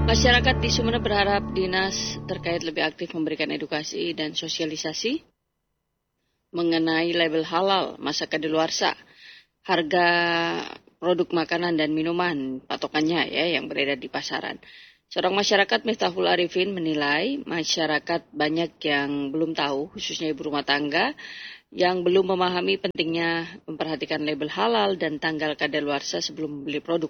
Masyarakat di Sumeneb berharap dinas terkait lebih aktif memberikan edukasi dan sosialisasi mengenai label halal, masa kadaluarsa, harga produk makanan dan minuman, patokannya ya yang beredar di pasaran. Seorang masyarakat Miftahul Arifin menilai masyarakat banyak yang belum tahu, khususnya ibu rumah tangga, yang belum memahami pentingnya memperhatikan label halal dan tanggal kadaluarsa sebelum membeli produk.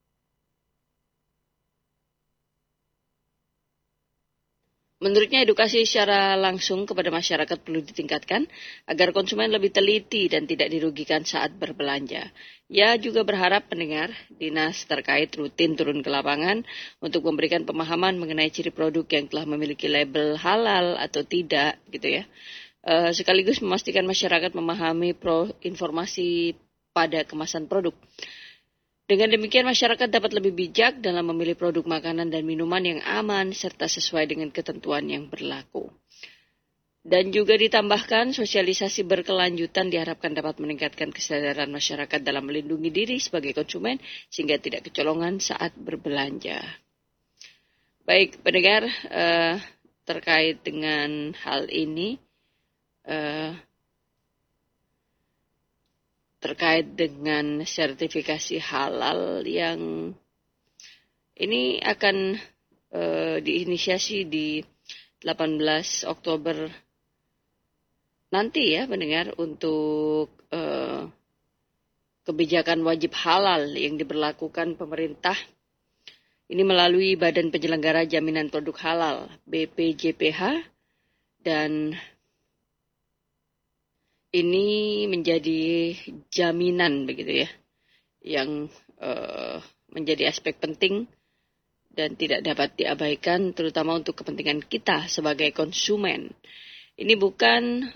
Menurutnya edukasi secara langsung kepada masyarakat perlu ditingkatkan agar konsumen lebih teliti dan tidak dirugikan saat berbelanja. Ia juga berharap pendengar dinas terkait rutin turun ke lapangan untuk memberikan pemahaman mengenai ciri produk yang telah memiliki label halal atau tidak, gitu ya. Sekaligus memastikan masyarakat memahami informasi pada kemasan produk. Dengan demikian, masyarakat dapat lebih bijak dalam memilih produk makanan dan minuman yang aman serta sesuai dengan ketentuan yang berlaku. Dan juga ditambahkan, sosialisasi berkelanjutan diharapkan dapat meningkatkan kesadaran masyarakat dalam melindungi diri sebagai konsumen sehingga tidak kecolongan saat berbelanja. Baik, pendengar, terkait dengan hal ini, terkait dengan sertifikasi halal yang ini akan diinisiasi di 18 Oktober nanti ya pendengar untuk kebijakan wajib halal yang diberlakukan pemerintah ini melalui Badan Penyelenggara Jaminan Produk Halal BPJPH dan ini menjadi jaminan begitu ya, yang menjadi aspek penting dan tidak dapat diabaikan terutama untuk kepentingan kita sebagai konsumen. Ini bukan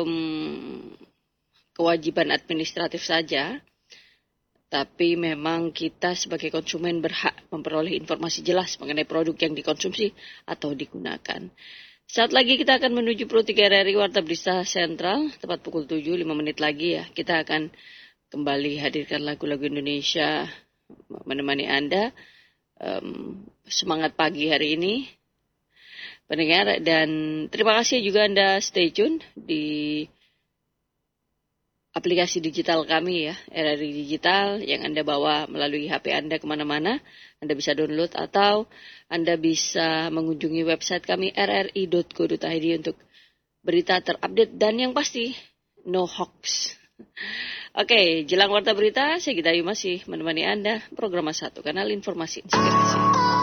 kewajiban administratif saja, tapi memang kita sebagai konsumen berhak memperoleh informasi jelas mengenai produk yang dikonsumsi atau digunakan. Saat lagi kita akan menuju Pro 3 RRI Warta Berita Sentral, tepat pukul 7, 5 menit lagi ya. Kita akan kembali hadirkan lagu-lagu Indonesia menemani Anda. Semangat pagi hari ini, pendengar. Dan terima kasih juga Anda stay tune di aplikasi digital kami ya, RRI Digital yang Anda bawa melalui HP Anda kemana-mana. Anda bisa download atau Anda bisa mengunjungi website kami rri.co.id untuk berita terupdate dan yang pasti no hoax. Oke, jelang warta berita, saya Gita Ayu masih menemani Anda, program 1, kanal informasi inspirasi.